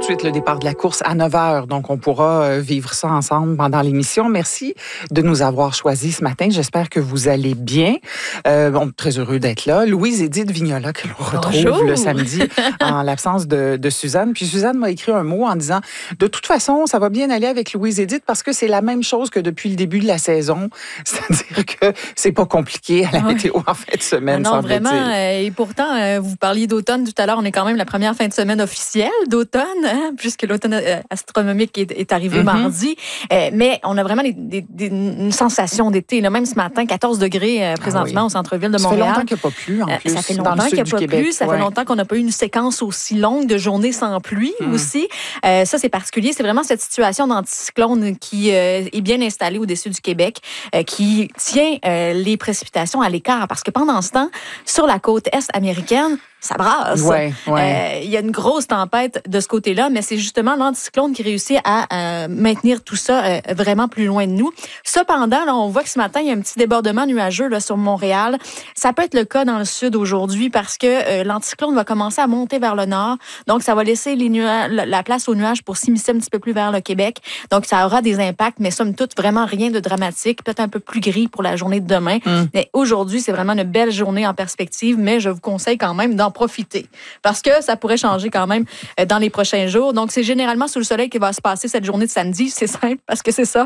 suite le départ de la course à 9h. Donc, on pourra vivre ça ensemble pendant l'émission. Merci de nous avoir choisis ce matin. J'espère que vous allez bien. Très heureux d'être là. Louise-Édith Vignola, que l'on retrouve le samedi en l'absence de Suzanne. Puis Suzanne m'a écrit un mot en disant « De toute façon, ça va bien aller avec Louise-Édith parce que c'est la même chose que depuis le début de la saison. » C'est-à-dire que c'est pas compliqué à la météo en fin de semaine. Non, vraiment. Et pourtant, vous parliez d'automne tout à l'heure. On est quand même la première fin de semaine officielle d'automne, hein, puisque l'automne astronomique est arrivé mardi. Mais on a vraiment une sensation d'été. Même ce matin, 14 degrés présentement au centre-ville de Montréal. Ça fait longtemps qu'il n'y a pas plu, en plus. Ça fait longtemps qu'il n'y a pas plu. Ça fait longtemps qu'on n'a pas eu une séquence aussi longue de journées sans pluie aussi. Ça, c'est particulier. C'est vraiment cette situation d'anticyclone qui est bien installée au-dessus du Québec, qui tient les précipitations à l'écart. Parce que pendant ce temps, sur la côte est américaine, ça brasse. Il y a une grosse tempête de ce côté-là, mais c'est justement l'anticyclone qui réussit à maintenir tout ça vraiment plus loin de nous. Cependant, là, on voit que ce matin, il y a un petit débordement nuageux là, sur Montréal. Ça peut être le cas dans le sud aujourd'hui parce que l'anticyclone va commencer à monter vers le nord. Donc, ça va laisser la place aux nuages pour s'immiscer un petit peu plus vers le Québec. Donc, ça aura des impacts, mais somme toute, vraiment rien de dramatique. Peut-être un peu plus gris pour la journée de demain. Mais aujourd'hui, c'est vraiment une belle journée en perspective, mais je vous conseille quand même d'en profiter parce que ça pourrait changer quand même dans les prochains jours. Donc, c'est généralement sous le soleil qu'il va se passer cette journée de samedi. C'est simple parce que c'est ça.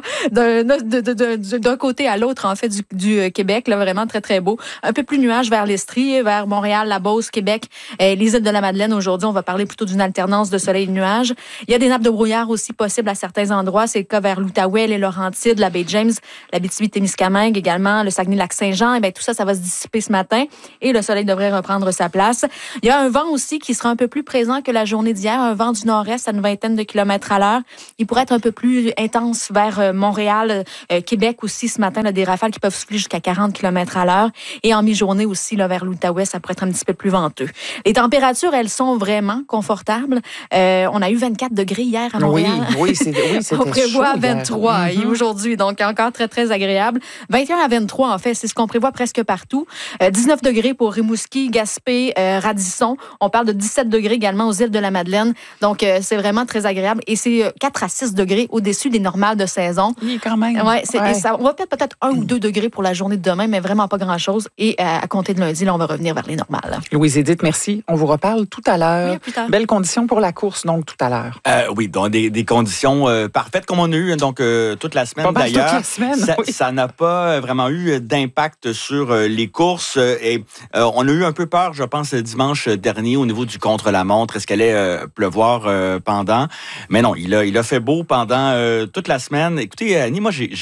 D'un côté à l'autre, en fait, du Québec, là, vraiment très, très beau. Un peu plus nuages vers l'Estrie, vers Montréal, la Beauce, Québec, les îles de la Madeleine. Aujourd'hui, on va parler plutôt d'une alternance de soleil et de nuages. Il y a des nappes de brouillard aussi possibles à certains endroits. C'est le cas vers l'Outaouais, les Laurentides, la baie James, l'Abitibi-Témiscamingue également, le Saguenay-Lac-Saint-Jean. Tout ça, ça va se dissiper ce matin et le soleil devrait reprendre sa place. Il y a un vent aussi qui sera un peu plus présent que la journée d'hier, un vent du nord-est à une vingtaine de kilomètres à l'heure. Il pourrait être un peu plus intense vers Montréal, Québec aussi ce matin, là, des rafales qui peuvent souffler jusqu'à 40 kilomètres à l'heure. Et en mi-journée aussi, là, vers l'Outaouais, ça pourrait être un petit peu plus venteux. Les températures, elles sont vraiment confortables. On a eu 24 degrés hier à Montréal. Oui, c'était on prévoit 23 aujourd'hui, donc encore très, très agréable. 21 à 23, en fait, c'est ce qu'on prévoit presque partout. 19 degrés pour Rimouski, Gaspé, Radisson. On parle de 17 degrés également aux îles de la Madeleine. Donc, c'est vraiment très agréable. Et c'est 4 à 6 degrés au-dessus des normales de saison. Oui, quand même. Et ça, on va peut-être 1 ou 2 degrés pour la journée de demain, mais vraiment pas grand-chose. Et à compter de lundi, là, on va revenir vers les normales. Louise-Édith, merci. On vous reparle tout à l'heure. Oui, plus tard. Belles conditions pour la course, donc, tout à l'heure. Oui, donc des conditions parfaites comme on a eu donc toute la semaine d'ailleurs. Toute la semaine, ça n'a pas vraiment eu d'impact sur les courses. Et on a eu un peu peur, je pense, dimanche dernier au niveau du contre-la-montre. Est-ce qu'elle allait pleuvoir pendant? Mais non, il a fait beau pendant toute la semaine. Écoutez, Annie, moi, j'ai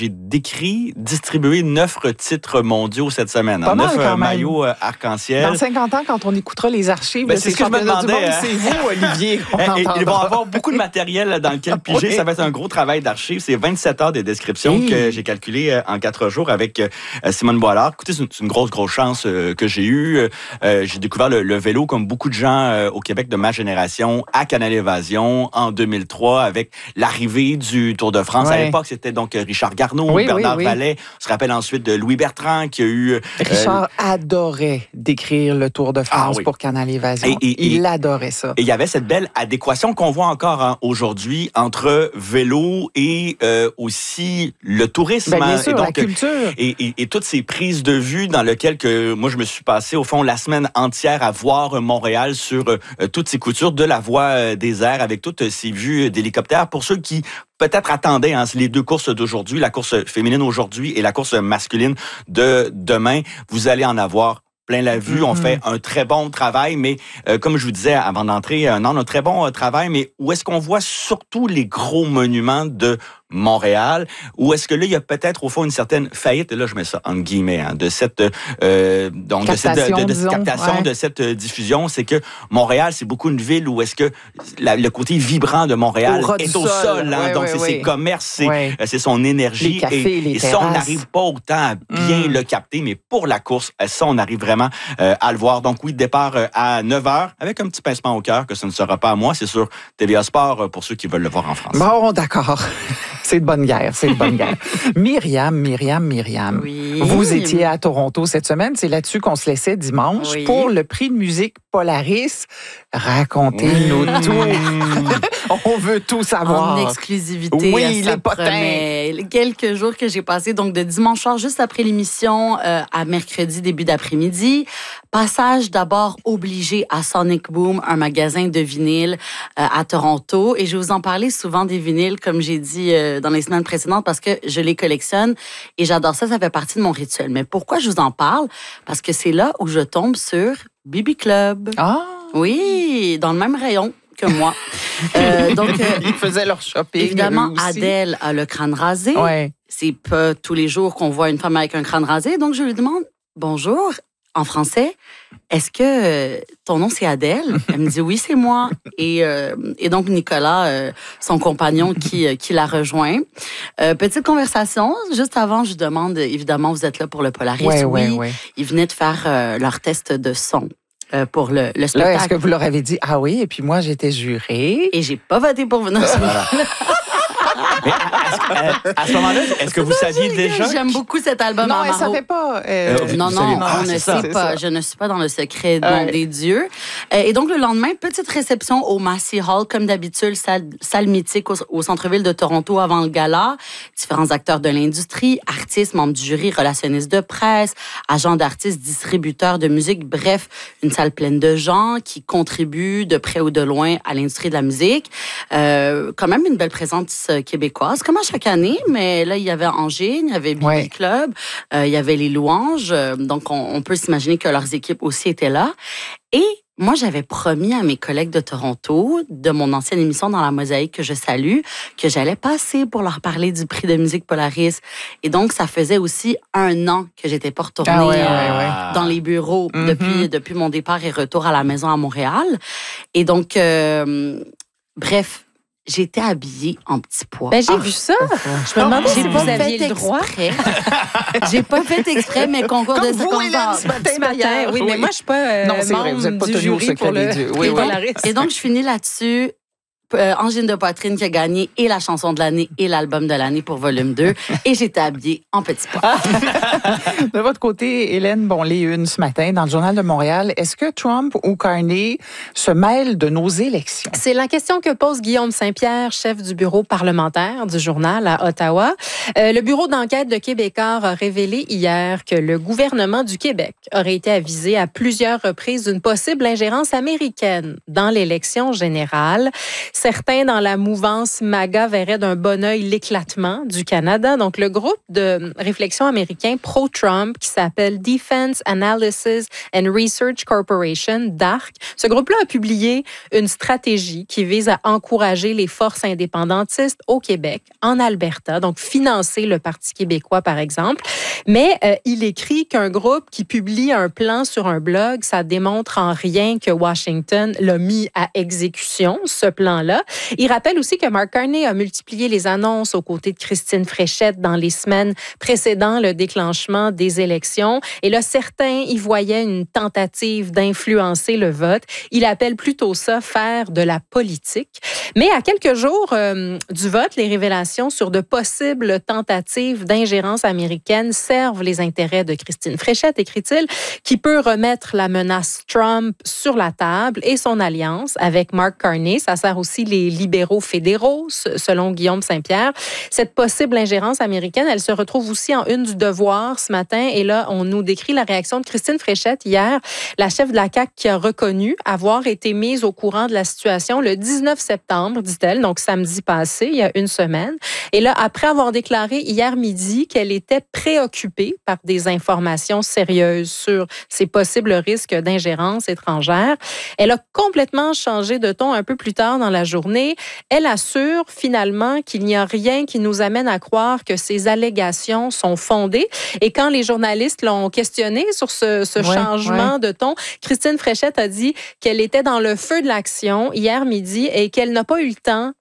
distribué 9 titres mondiaux cette semaine. 9 maillots arc-en-ciel. Dans 50 ans, quand on écoutera les archives, c'est ce que je me demandais. C'est vous, Olivier, ils vont avoir beaucoup de matériel dans lequel piger. Ça va être un gros travail d'archives. C'est 27 heures de description que j'ai calculé en 4 jours avec Simone Boilard. Écoutez, c'est une grosse chance que j'ai eue. J'ai découvert le vélo, comme beaucoup de gens au Québec de ma génération, à Canal Évasion en 2003 avec l'arrivée du Tour de France. À l'époque, c'était donc Richard Garneau, Bernard Vallet. On se rappelle ensuite de Louis Bertrand qui a eu... Richard adorait décrire le Tour de France pour Canal Évasion. Il adorait ça. Et il y avait cette belle adéquation qu'on voit encore aujourd'hui entre vélo et aussi le tourisme. Bien sûr, la culture. Et toutes ces prises de vue dans lesquelles moi, je me suis passé, au fond, la semaine entière à voir Montréal sur toutes ces coutures de la voie des airs avec toutes ces vues d'hélicoptères. Pour ceux qui peut-être attendaient les deux courses d'aujourd'hui, la course féminine aujourd'hui et la course masculine de demain, vous allez en avoir plein la vue. On fait un très bon travail, mais comme je vous disais avant d'entrer, un très bon travail, mais où est-ce qu'on voit surtout les gros monuments de Montréal, ou est-ce que là, il y a peut-être au fond une certaine faillite, et là, je mets ça entre guillemets, de cette captation, de cette diffusion, c'est que Montréal, c'est beaucoup une ville où est-ce que le côté vibrant de Montréal est au sol. Donc, c'est ses commerces, c'est son énergie. Les cafés, les terrasses. Ça, on n'arrive pas autant à bien le capter, mais pour la course, ça, on arrive vraiment à le voir. Donc, oui, départ à 9h, avec un petit pincement au cœur, que ce ne sera pas à moi, c'est sur TVA Sport, pour ceux qui veulent le voir en France. Bon, d'accord. C'est de bonne guerre, Myriam, oui. Vous étiez à Toronto cette semaine. C'est là-dessus qu'on se laissait dimanche pour le prix de musique Polaris. Racontez-nous tout. On veut tout savoir. En exclusivité. Oui, les potins. Quelques jours que j'ai passés, donc de dimanche soir, juste après l'émission, à mercredi, début d'après-midi. Passage d'abord obligé à Sonic Boom, un magasin de vinyles à Toronto. Et je vais vous en parler souvent des vinyles, comme j'ai dit dans les semaines précédentes, parce que je les collectionne et j'adore ça. Ça fait partie de mon rituel. Mais pourquoi je vous en parle? Parce que c'est là où je tombe sur BB Club. Ah! Oui, dans le même rayon que moi. Ils faisaient leur shopping. Évidemment, Adèle a le crâne rasé. Ouais. C'est pas tous les jours qu'on voit une femme avec un crâne rasé. Donc, je lui demande, bonjour, en français, est-ce que ton nom, c'est Adèle? Elle me dit, oui, c'est moi. Et donc, Nicolas, son compagnon qui la rejoint. Petite conversation. Juste avant, je lui demande, évidemment, vous êtes là pour le Polaris. Oui. Ils venaient de faire leur test de son. Pour le spectacle. Là, est-ce que vous leur avez dit, ah oui, et puis moi, j'étais jurée. Et j'ai pas voté pour venir. Mais à ce moment-là, est-ce que vous saviez déjà? J'aime beaucoup cet album. Non, elle ne savait pas. Non, on ne sait pas. Je ne suis pas dans le secret des dieux. Et donc, le lendemain, petite réception au Massey Hall, comme d'habitude, salle mythique au centre-ville de Toronto avant le gala. Différents acteurs de l'industrie, artistes, membres du jury, relationnistes de presse, agents d'artistes, distributeurs de musique. Bref, une salle pleine de gens qui contribuent de près ou de loin à l'industrie de la musique. Quand même une belle présence québécoise, comme à chaque année, mais là, il y avait Angers, il y avait BB Club, il y avait les Louanges, donc on peut s'imaginer que leurs équipes aussi étaient là. Et moi, j'avais promis à mes collègues de Toronto, de mon ancienne émission dans la Mosaïque que je salue, que j'allais passer pour leur parler du prix de musique Polaris. Et donc, ça faisait aussi 1 an que j'étais pas retournée dans les bureaux depuis mon départ et retour à la maison à Montréal. Et donc, bref, j'étais habillée en petit pois. Ben, j'ai vu ça. Je me demandais si vous aviez le droit. J'ai pas fait exprès, mais concours comme de circonstances. Ce matin, oui, mais moi, je suis pas membre du jury pour le Polaris. Et donc, je finis là-dessus. Angine de poitrine qui a gagné et la chanson de l'année et l'album de l'année pour volume 2. Et j'étais habillée en petit pois. De votre côté, Hélène, les unes ce matin dans le Journal de Montréal, est-ce que Trump ou Carney se mêlent de nos élections? C'est la question que pose Guillaume Saint-Pierre, chef du bureau parlementaire du journal à Ottawa. Le bureau d'enquête de Québécois a révélé hier que le gouvernement du Québec aurait été avisé à plusieurs reprises d'une possible ingérence américaine dans l'élection générale. Certains dans la mouvance MAGA verraient d'un bon œil l'éclatement du Canada. Donc, le groupe de réflexion américain pro-Trump qui s'appelle Defense Analysis and Research Corporation, DARC, ce groupe-là a publié une stratégie qui vise à encourager les forces indépendantistes au Québec, en Alberta, donc financer le Parti québécois, par exemple. Mais il écrit qu'un groupe qui publie un plan sur un blog, ça démontre en rien que Washington l'a mis à exécution, ce plan-là. Il rappelle aussi que Mark Carney a multiplié les annonces aux côtés de Christine Fréchette dans les semaines précédant le déclenchement des élections. Et là, certains y voyaient une tentative d'influencer le vote. Il appelle plutôt ça faire de la politique. Mais à quelques jours du vote, les révélations sur de possibles tentatives d'ingérence américaine servent les intérêts de Christine Fréchette, écrit-il, qui peut remettre la menace Trump sur la table et son alliance avec Mark Carney. Ça sert aussi les libéraux fédéraux, selon Guillaume Saint-Pierre. Cette possible ingérence américaine, elle se retrouve aussi en une du Devoir ce matin. Et là, on nous décrit la réaction de Christine Fréchette hier, la chef de la CAQ qui a reconnu avoir été mise au courant de la situation le 19 septembre, dit-elle, donc samedi passé, il y a 1 semaine. Et là, après avoir déclaré hier midi qu'elle était préoccupée par des informations sérieuses sur ces possibles risques d'ingérence étrangère, elle a complètement changé de ton un peu plus tard dans la journée. Elle assure finalement qu'il n'y a rien qui nous amène à croire que ces allégations sont fondées. Et quand les journalistes l'ont questionnée sur ce changement de ton, Christine Fréchette a dit qu'elle était dans le feu de l'action hier midi et qu'elle n'a pas eu le temps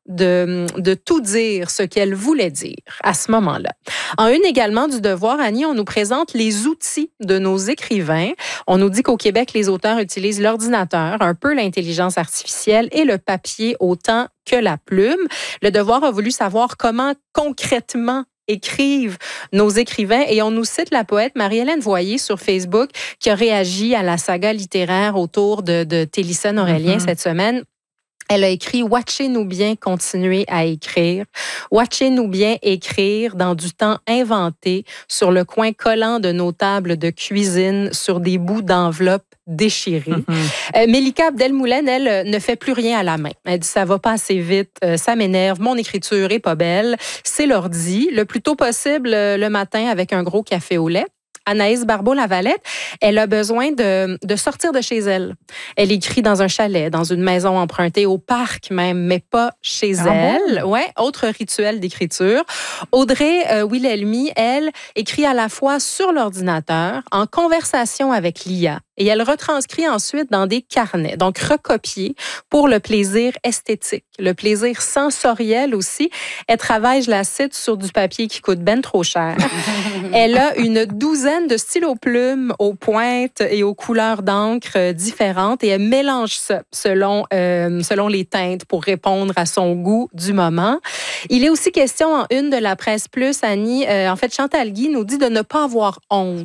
de tout dire ce qu'elle voulait dire à ce moment-là. En une également du Devoir, Annie, on nous présente les outils de nos écrivains. On nous dit qu'au Québec, les auteurs utilisent l'ordinateur, un peu l'intelligence artificielle et le papier autant que la plume. Le Devoir a voulu savoir comment concrètement écrivent nos écrivains. Et on nous cite la poète Marie-Hélène Voyer sur Facebook qui a réagi à la saga littéraire autour de Télissonne-Aurélien cette semaine. Elle a écrit « Watchez-nous bien continuer à écrire. Watchez-nous bien écrire dans du temps inventé sur le coin collant de nos tables de cuisine sur des bouts d'enveloppe déchirés. Mélika Abdelmoulène, elle, ne fait plus rien à la main. Elle dit « Ça va pas assez vite, ça m'énerve, mon écriture est pas belle. C'est l'ordi, le plus tôt possible le matin avec un gros café au lait. » Anaïs Barbeau-Lavalette, elle a besoin de sortir de chez elle. Elle écrit dans un chalet, dans une maison empruntée au parc même, mais pas chez elle. Ouais, autre rituel d'écriture. Audrey Wilhelmy, elle, écrit à la fois sur l'ordinateur, en conversation avec l'IA, et elle retranscrit ensuite dans des carnets, donc recopiés pour le plaisir esthétique, le plaisir sensoriel aussi. Elle travaille, je la cite, sur du papier qui coûte ben trop cher. Elle a une douzaine de stylos plumes aux pointes et aux couleurs d'encre différentes et elle mélange ça selon les teintes pour répondre à son goût du moment. Il est aussi question en une de la Presse Plus, Annie, en fait Chantal Guy nous dit de ne pas avoir honte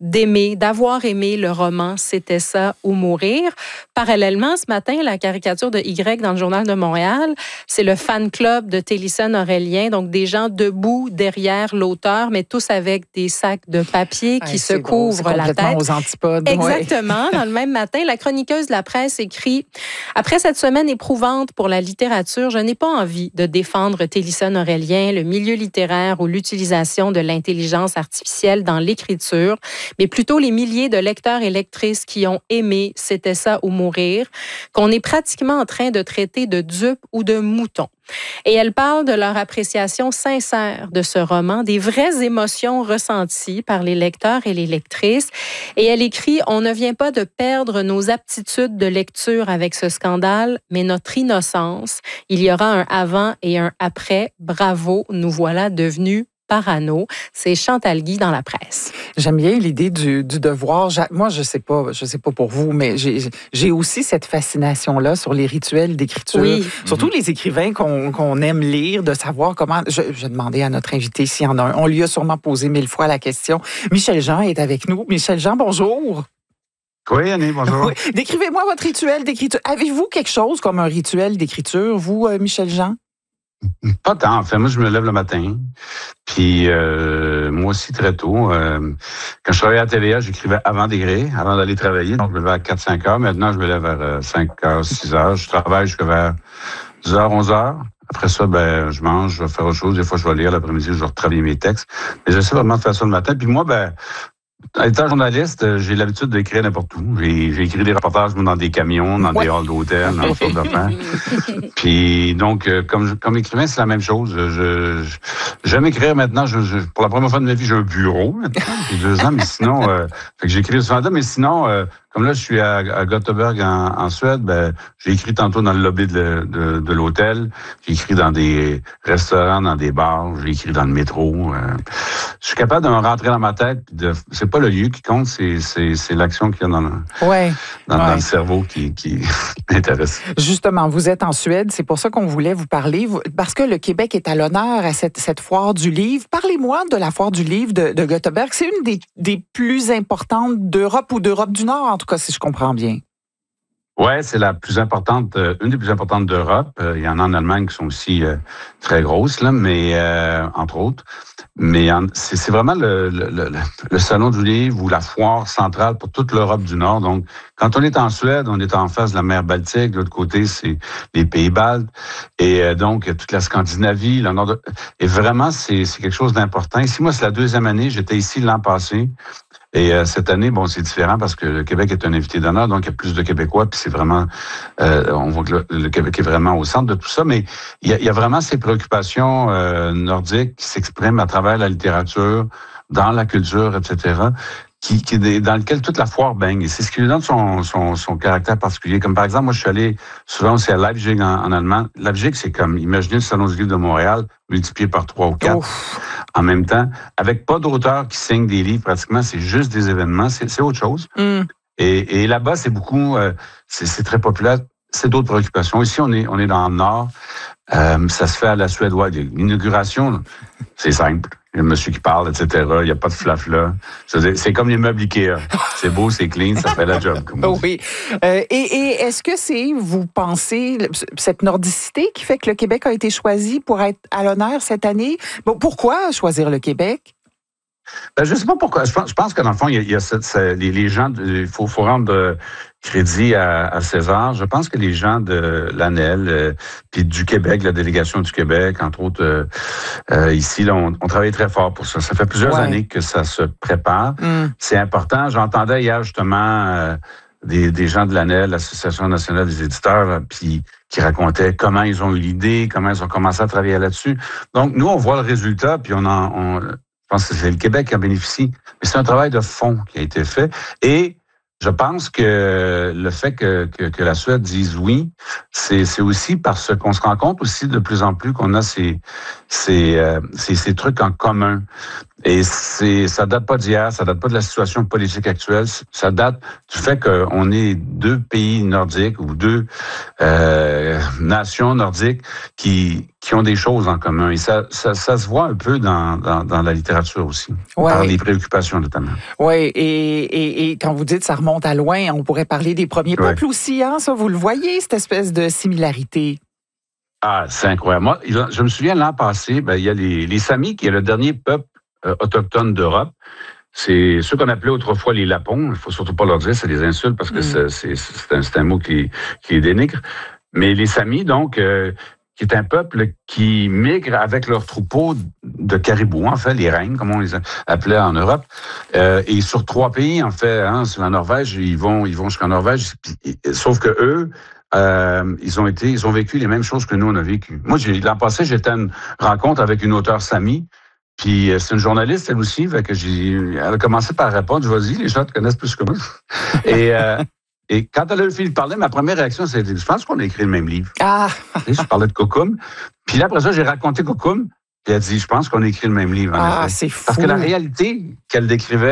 d'avoir aimé le roman C'était ça ou mourir. Parallèlement, ce matin, la caricature de Y dans le Journal de Montréal, c'est le fan club de Télissonne-Aurélien, donc des gens debout derrière l'auteur, mais tous avec des sacs de papier qui se couvrent la tête. Aux antipodes. Exactement. Dans le même matin, la chroniqueuse de la presse écrit « Après cette semaine éprouvante pour la littérature, je n'ai pas envie de défendre Télissonne-Aurélien, le milieu littéraire ou l'utilisation de l'intelligence artificielle dans l'écriture, mais plutôt les milliers de lecteurs et lectrices qui ont aimé C'était ça ou mourir, qu'on est pratiquement en train de traiter de dupes ou de moutons. » Et elle parle de leur appréciation sincère de ce roman, des vraies émotions ressenties par les lecteurs et les lectrices. Et elle écrit « On ne vient pas de perdre nos aptitudes de lecture avec ce scandale, mais notre innocence. Il y aura un avant et un après. Bravo, nous voilà devenus parano. » C'est Chantal Guy dans la presse. J'aime bien l'idée du devoir. Moi, je sais pas pour vous, mais j'ai aussi cette fascination-là sur les rituels d'écriture. Oui. Surtout les écrivains qu'on aime lire, de savoir comment... Je demandais à notre invité s'il y en a un. On lui a sûrement posé 1000 fois la question. Michel Jean est avec nous. Michel Jean, bonjour. Oui, Annie, bonjour. Oui. Décrivez-moi votre rituel d'écriture. Avez-vous quelque chose comme un rituel d'écriture, vous, Michel Jean? Pas tant. En fait, moi, je me lève le matin. Puis, moi aussi, très tôt. Quand je travaillais à TVA, j'écrivais avant d'écrire, avant d'aller travailler. Donc, je me levais à 4-5 heures. Maintenant, je me lève vers 5 heures, 6 heures. Je travaille jusqu'à vers 10 heures, 11 heures. Après ça, je mange, je vais faire autre chose. Des fois, je vais lire l'après-midi, je vais retravailler mes textes. Mais j'essaie vraiment de faire ça le matin. Puis moi, étant journaliste, j'ai l'habitude d'écrire n'importe où. J'ai écrit des reportages dans des camions, dans des halls d'hôtel, dans toutes sortes d'affaires. Puis donc, comme écrivain, c'est la même chose. J'aime écrire maintenant. Pour la première fois de ma vie, j'ai un bureau maintenant, depuis 2 ans, mais sinon, fait que j'écris souvent là, mais sinon, comme là, je suis à Göteborg en Suède, j'ai écrit tantôt dans le lobby de l'hôtel, j'ai écrit dans des restaurants, dans des bars, j'ai écrit dans le métro. Je suis capable de me rentrer dans ma tête. C'est pas le lieu qui compte, c'est l'action qu'il y a dans le cerveau qui m'intéresse. Justement, vous êtes en Suède, c'est pour ça qu'on voulait vous parler, parce que le Québec est à l'honneur à cette foire du livre. Parlez-moi de la foire du livre de Göteborg. C'est une des plus importantes d'Europe ou d'Europe du Nord, en tout cas, si je comprends bien. Ouais, c'est la plus importante, une des plus importantes d'Europe. Il y en a en Allemagne qui sont aussi très grosses, là, mais entre autres. Mais c'est vraiment le salon du livre ou la foire centrale pour toute l'Europe du Nord. Donc, quand on est en Suède, on est en face de la mer Baltique. De l'autre côté, c'est les Pays-Baltes. Et donc, toute la Scandinavie, le nord. Et vraiment, c'est quelque chose d'important. Ici, moi, c'est la 2e année. J'étais ici l'an passé. Et cette année, c'est différent parce que le Québec est un invité d'honneur, donc il y a plus de Québécois, puis c'est vraiment, on voit que le Québec est vraiment au centre de tout ça, mais il y a vraiment ces préoccupations nordiques qui s'expriment à travers la littérature, dans la culture, etc., dans lequel toute la foire baigne. Et c'est ce qui lui donne son caractère particulier. Comme par exemple, moi, je suis allé souvent aussi à Leipzig en allemand. Leipzig, c'est comme, imaginez le Salon du livre de Montréal, multiplié par 3 ou 4 en même temps, avec pas d'auteurs qui signent des livres pratiquement, c'est juste des événements, c'est autre chose. Et là-bas, c'est beaucoup, c'est très populaire. C'est d'autres préoccupations. Ici, on est dans le Nord. Ça se fait à la suédoise. L'inauguration, c'est simple. Il y a un monsieur qui parle, etc. Il n'y a pas de flafla. C'est comme les meubles Ikea. C'est beau, c'est clean, ça fait la job. Oui. Et est-ce que c'est, vous pensez, cette nordicité qui fait que le Québec a été choisi pour être à l'honneur cette année? Bon, pourquoi choisir le Québec? Je ne sais pas pourquoi. Je pense que dans le fond, il y a les gens, il faut rendre crédit à César. Je pense que les gens de l'ANEL, puis du Québec, la délégation du Québec, entre autres, ici, là, on travaille très fort pour ça. Ça fait plusieurs années que ça se prépare. C'est important. J'entendais hier justement des gens de l'ANEL, l'Association nationale des éditeurs, puis qui racontaient comment ils ont eu l'idée, comment ils ont commencé à travailler là-dessus. Donc, nous, on voit le résultat, puis je pense que c'est le Québec qui en bénéficie. Mais c'est un travail de fond qui a été fait. Et je pense que le fait que la Suède dise oui, c'est aussi parce qu'on se rend compte aussi de plus en plus qu'on a ces trucs en commun. Et ça date pas d'hier, ça date pas de la situation politique actuelle, ça date du fait qu'on est deux pays nordiques ou deux nations nordiques qui ont des choses en commun. Et ça se voit un peu dans la littérature aussi, par les préoccupations notamment. Oui, et quand vous dites ça remonte à loin, on pourrait parler des premiers peuples aussi, hein? Ça, vous le voyez, cette espèce de similarité. Ah, c'est incroyable. Moi, je me souviens l'an passé, il y a les Samis, qui est le dernier peuple autochtone d'Europe. C'est ceux qu'on appelait autrefois les Lapons. Il faut surtout pas leur dire, c'est des insultes parce que c'est un mot qui dénigre. Mais les Samis, donc, qui est un peuple qui migre avec leurs troupeaux de caribous, en fait, les rennes, comme on les appelait en Europe. Et sur 3 pays, en fait, sur la Norvège, ils vont jusqu'en Norvège. Sauf que eux, ils ont vécu les mêmes choses que nous, on a vécu. Moi, l'an passé, j'étais à une rencontre avec une auteure Sami. Puis c'est une journaliste, elle aussi, fait que elle a commencé par répondre, vas-y, les gens te connaissent plus que moi. Et quand elle a eu fini de parler, ma première réaction, c'était, je pense qu'on a écrit le même livre. Ah! Je parlais de Kokum. Puis là, après ça, j'ai raconté Kokum. Puis elle a dit, je pense qu'on a écrit le même livre. C'est fou. Parce que la réalité qu'elle décrivait,